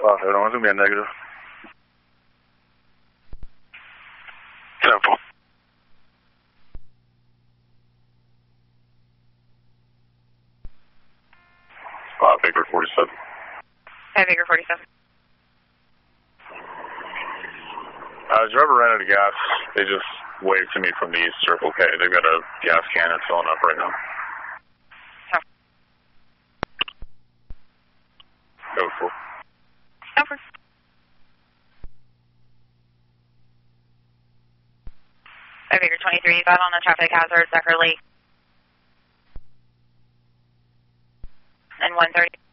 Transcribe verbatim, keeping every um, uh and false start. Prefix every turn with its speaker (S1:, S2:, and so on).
S1: five seven one, it's going to be a negative.
S2: Temple. Five Baker forty-seven.
S3: Five Baker forty-seven.
S2: Uh, driver ran out of gas. They just waved to me from the east circle K. They've got a gas can that's filling up right now.
S3: Oh.
S2: Go for.
S3: Over. Five Baker twenty-three, got on the traffic hazard, Becker Lake. And one thirty.